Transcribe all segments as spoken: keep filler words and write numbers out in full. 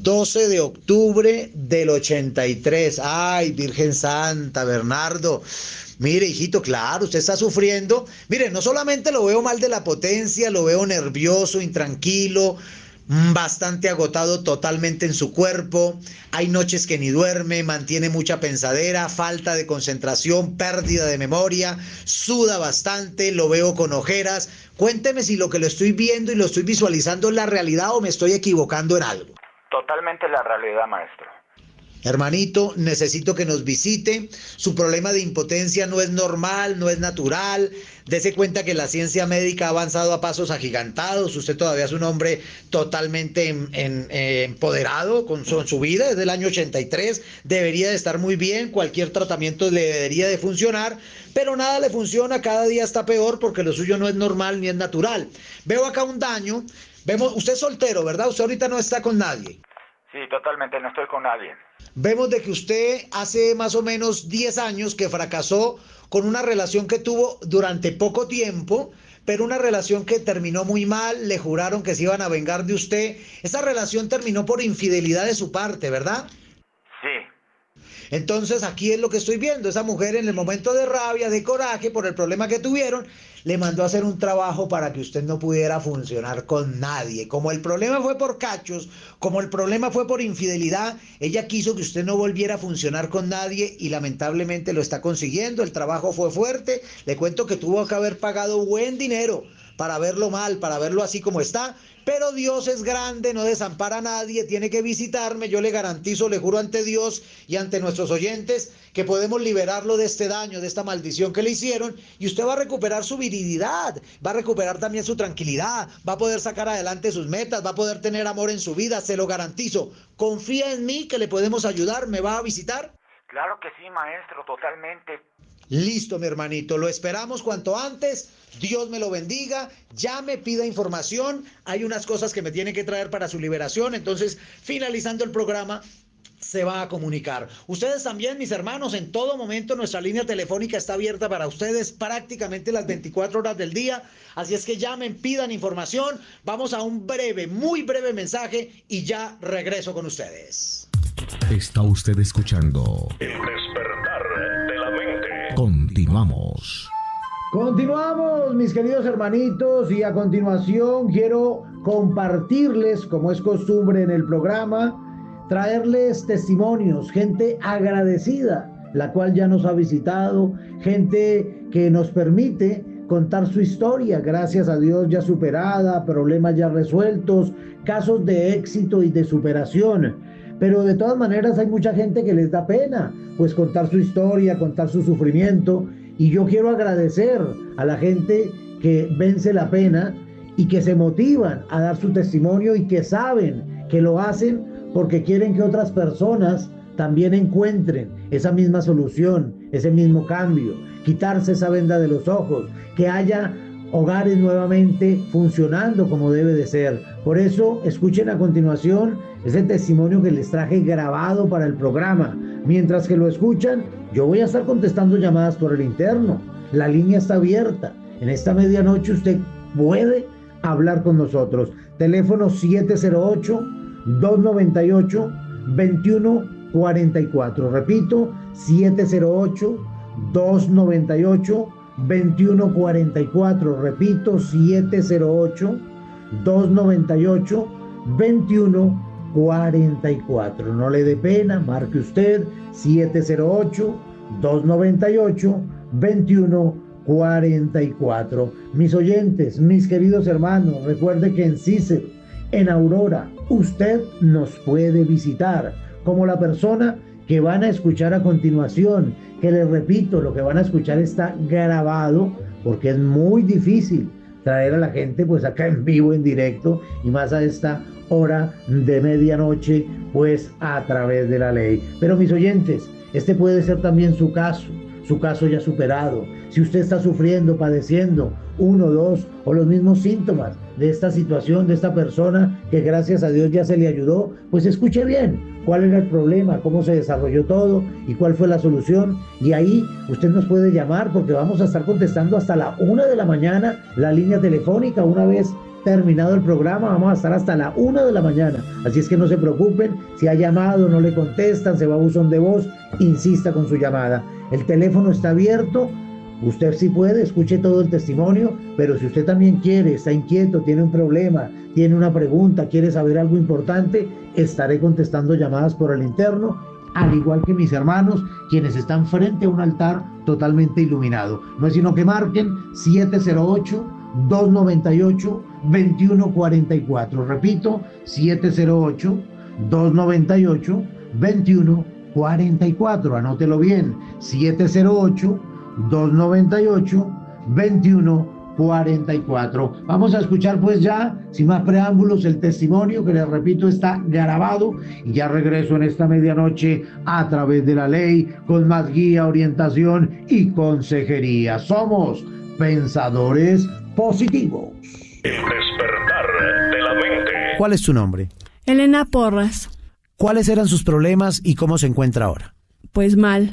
doce de octubre del ochenta y tres. Ay, Virgen Santa, Bernardo. Mire, hijito, claro, usted está sufriendo. Mire, no solamente lo veo mal de la potencia, lo veo nervioso, intranquilo, mm, bastante agotado totalmente en su cuerpo. Hay noches que ni duerme, mantiene mucha pensadera, falta de concentración, pérdida de memoria, suda bastante, lo veo con ojeras. Cuénteme si lo que lo estoy viendo y lo estoy visualizando es la realidad o me estoy equivocando en algo. Totalmente la realidad, maestro. Hermanito, necesito que nos visite. Su problema de impotencia no es normal, no es natural. Dese cuenta que la ciencia médica ha avanzado a pasos agigantados. Usted todavía es un hombre totalmente en, en, eh, empoderado con su, su vida. Desde el año ochenta y tres debería de estar muy bien. Cualquier tratamiento le debería de funcionar. Pero nada le funciona, cada día está peor porque lo suyo no es normal ni es natural. Veo acá un daño. Vemos, usted es soltero, ¿verdad? Usted ahorita no está con nadie. Sí, totalmente, no estoy con nadie. Vemos de que usted hace más o menos diez años que fracasó con una relación que tuvo durante poco tiempo, pero una relación que terminó muy mal, le juraron que se iban a vengar de usted. Esa relación terminó por infidelidad de su parte, ¿verdad? Sí. Entonces aquí es lo que estoy viendo, esa mujer en el momento de rabia, de coraje por el problema que tuvieron, le mandó a hacer un trabajo para que usted no pudiera funcionar con nadie. Como el problema fue por cachos, como el problema fue por infidelidad, ella quiso que usted no volviera a funcionar con nadie y lamentablemente lo está consiguiendo. El trabajo fue fuerte, le cuento que tuvo que haber pagado buen dinero para verlo mal, para verlo así como está, pero Dios es grande, no desampara a nadie, tiene que visitarme, yo le garantizo, le juro ante Dios y ante nuestros oyentes que podemos liberarlo de este daño, de esta maldición que le hicieron y usted va a recuperar su virilidad, va a recuperar también su tranquilidad, va a poder sacar adelante sus metas, va a poder tener amor en su vida, se lo garantizo. Confía en mí que le podemos ayudar, ¿me va a visitar? Claro que sí, maestro, totalmente. Listo, mi hermanito, lo esperamos cuanto antes. Dios me lo bendiga. Llame, pida información. Hay unas cosas que me tiene que traer para su liberación. Entonces, finalizando el programa, se va a comunicar. Ustedes también, mis hermanos, en todo momento nuestra línea telefónica está abierta para ustedes prácticamente las veinticuatro horas del día. Así es que llamen, pidan información. Vamos a un breve, muy breve mensaje y ya regreso con ustedes. Está usted escuchando El despertar de la mente. Continuamos. Continuamos, mis queridos hermanitos, y a continuación quiero compartirles, como es costumbre en el programa, traerles testimonios, gente agradecida, la cual ya nos ha visitado, gente que nos permite contar su historia, gracias a Dios ya superada, problemas ya resueltos, casos de éxito y de superación. Pero de todas maneras hay mucha gente que les da pena, pues contar su historia, contar su sufrimiento. Y yo quiero agradecer a la gente que vence la pena y que se motivan a dar su testimonio y que saben que lo hacen porque quieren que otras personas también encuentren esa misma solución, ese mismo cambio, quitarse esa venda de los ojos, que haya hogares nuevamente funcionando como debe de ser. Por eso, escuchen a continuación ese testimonio que les traje grabado para el programa. Mientras que lo escuchan, yo voy a estar contestando llamadas por el interno. La línea está abierta. En esta medianoche usted puede hablar con nosotros. Teléfono siete cero ocho, dos nueve ocho, dos uno cuatro cuatro. Repito, siete cero ocho, dos nueve ocho, dos uno cuatro cuatro. Repito, siete cero ocho, dos nueve ocho, dos uno cuarenta y cuatro. No le dé pena, marque usted siete cero ocho, dos nueve ocho, dos uno cuarenta y cuatro. Mis oyentes, mis queridos hermanos, recuerde que en Cícero, en Aurora, usted nos puede visitar como la persona que van a escuchar a continuación, que les repito, lo que van a escuchar está grabado porque es muy difícil traer a la gente pues acá en vivo, en directo, y más a esta hora de medianoche, pues a través de la ley. Pero mis oyentes, este puede ser también su caso, su caso ya superado. Si usted está sufriendo, padeciendo uno, dos o los mismos síntomas de esta situación, de esta persona que gracias a Dios ya se le ayudó, pues escuche bien cuál era el problema, cómo se desarrolló todo y cuál fue la solución. Y ahí usted nos puede llamar porque vamos a estar contestando hasta la una de la mañana la línea telefónica una vez terminado el programa, vamos a estar hasta la una de la mañana. Así es que no se preocupen, si ha llamado, no le contestan, se va a buzón de voz, insista con su llamada. El teléfono está abierto, usted sí puede, escuche todo el testimonio, pero si usted también quiere, está inquieto, tiene un problema, tiene una pregunta, quiere saber algo importante, estaré contestando llamadas por el interno, al igual que mis hermanos, quienes están frente a un altar totalmente iluminado. No es sino que marquen siete cero ocho, dos nueve ocho, dos uno cuatro cuatro. Repito, siete cero ocho, dos nueve ocho, dos uno cuatro cuatro. Anótelo bien, siete cero ocho, dos nueve ocho, dos uno cuarenta y cuatro. Vamos a escuchar pues ya, sin más preámbulos, el testimonio que les repito está grabado y ya regreso en esta medianoche a través de la ley con más guía, orientación y consejería. Somos pensadores positivos. El despertar de la mente. ¿Cuál es su nombre? Elena Porras. ¿Cuáles eran sus problemas y cómo se encuentra ahora? Pues mal.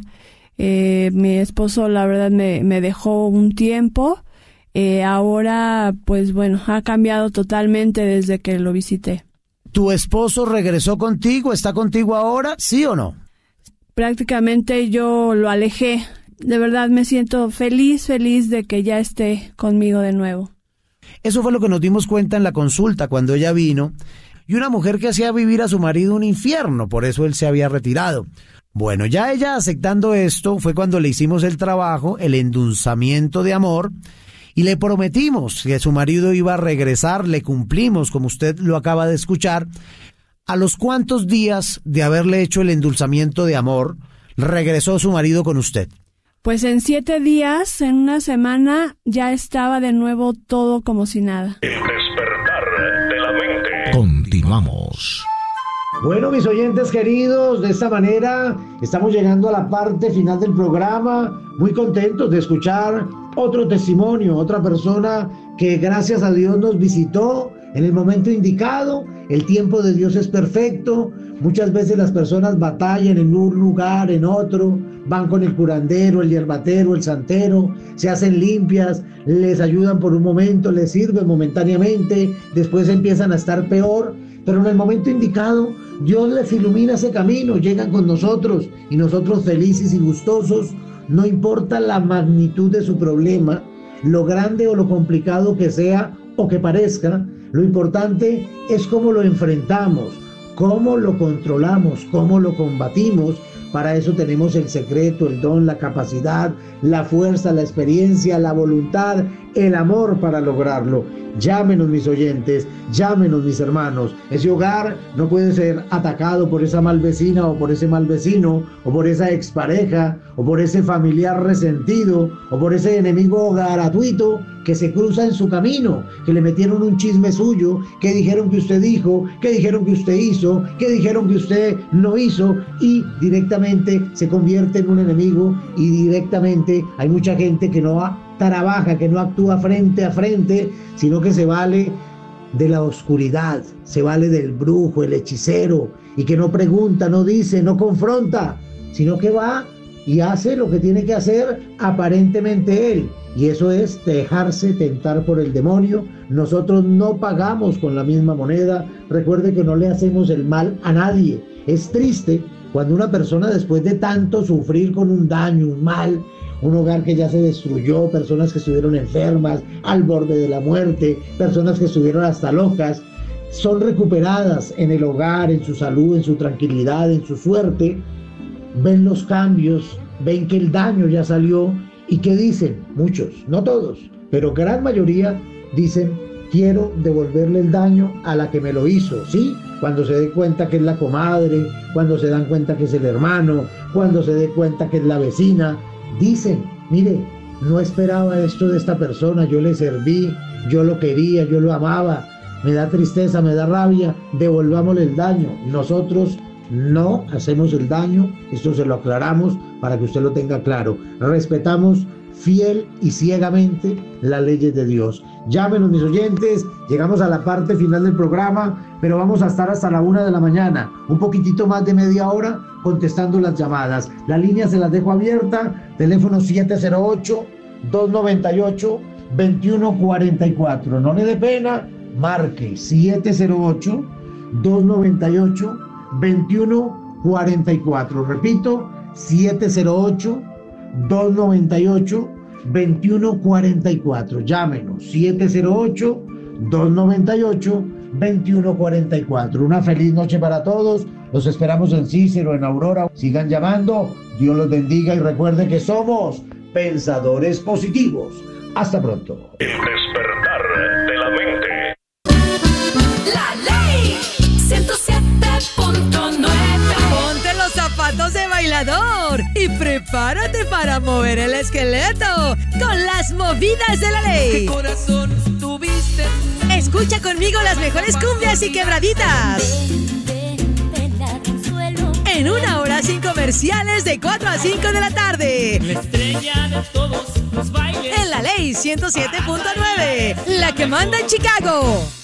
Eh, mi esposo la verdad me, me dejó un tiempo. Eh, ahora, pues bueno, ha cambiado totalmente desde que lo visité. ¿Tu esposo regresó contigo? ¿Está contigo ahora? ¿Sí o no? Prácticamente yo lo alejé. De verdad me siento feliz, feliz de que ya esté conmigo de nuevo. Eso fue lo que nos dimos cuenta en la consulta cuando ella vino. Y una mujer que hacía vivir a su marido un infierno, por eso él se había retirado. Bueno, ya ella aceptando esto, fue cuando le hicimos el trabajo, el endulzamiento de amor, y le prometimos que su marido iba a regresar, le cumplimos, como usted lo acaba de escuchar. ¿A los cuántos días de haberle hecho el endulzamiento de amor, regresó su marido con usted? Pues en siete días, en una semana, ya estaba de nuevo todo como si nada. El despertar de la mente. Continuamos. Bueno, mis oyentes queridos, de esta manera estamos llegando a la parte final del programa, muy contentos de escuchar otro testimonio, otra persona que gracias a Dios nos visitó en el momento indicado. El tiempo de Dios es perfecto. Muchas veces las personas batallan en un lugar, en otro, van con el curandero, el hierbatero, el santero, se hacen limpias, les ayudan por un momento, les sirven momentáneamente, después empiezan a estar peor, pero en el momento indicado Dios les ilumina ese camino, llegan con nosotros y nosotros felices y gustosos, no importa la magnitud de su problema, lo grande o lo complicado que sea o que parezca, lo importante es cómo lo enfrentamos, cómo lo controlamos, cómo lo combatimos. Para eso tenemos el secreto, el don, la capacidad, la fuerza, la experiencia, la voluntad, el amor para lograrlo. Llámenos, mis oyentes, llámenos, mis hermanos. Ese hogar no puede ser atacado por esa mal vecina o por ese mal vecino o por esa expareja o por ese familiar resentido o por ese enemigo gratuito que se cruza en su camino, que le metieron un chisme suyo, que dijeron que usted dijo, que dijeron que usted hizo, que dijeron que usted no hizo y directamente se convierte en un enemigo y directamente hay mucha gente que no ha trabaja, que no actúa frente a frente, sino que se vale de la oscuridad, se vale del brujo, el hechicero, y que no pregunta, no dice, no confronta, sino que va y hace lo que tiene que hacer aparentemente él, y eso es dejarse tentar por el demonio. Nosotros no pagamos con la misma moneda. Recuerde que no le hacemos el mal a nadie. Es triste cuando una persona, después de tanto sufrir con un daño, un mal, un hogar que ya se destruyó, personas que estuvieron enfermas, al borde de la muerte, personas que estuvieron hasta locas, son recuperadas en el hogar, en su salud, en su tranquilidad, en su suerte, ven los cambios, ven que el daño ya salió y ¿qué dicen? Muchos, no todos, pero gran mayoría dicen, quiero devolverle el daño a la que me lo hizo, ¿sí? Cuando se dé cuenta que es la comadre, cuando se dan cuenta que es el hermano, cuando se dé cuenta que es la vecina, dicen, mire, no esperaba esto de esta persona, yo le serví, yo lo quería, yo lo amaba, me da tristeza, me da rabia, devolvámosle el daño. Nosotros no hacemos el daño, esto se lo aclaramos para que usted lo tenga claro. Respetamos fiel y ciegamente las leyes de Dios. Llámenos, mis oyentes, llegamos a la parte final del programa, pero vamos a estar hasta la una de la mañana, un poquitito más de media hora contestando las llamadas. La línea se las dejo abierta, teléfono siete cero ocho, dos nueve ocho, dos uno cuatro cuatro. No le dé pena, marque siete cero ocho, dos nueve ocho, dos uno cuatro cuatro. Repito, siete cero ocho, dos nueve ocho, dos uno cuatro cuatro. Llámenos, siete cero ocho, dos nueve ocho, dos uno cuatro cuatro. Una feliz noche para todos. Los esperamos en Cícero, en Aurora. Sigan llamando. Dios los bendiga y recuerden que somos pensadores positivos. Hasta pronto. El despertar de la mente. La Ley ciento siete punto nueve. Ponte los zapatos de bailador y prepárate para mover el esqueleto con las movidas de la Ley. ¿Qué corazón tuviste? Escucha conmigo las mejores cumbias y quebraditas. En una hora sin comerciales de cuatro a cinco de la tarde. La estrella de todos los bailes. En la Ley ciento siete punto nueve, la que manda en Chicago.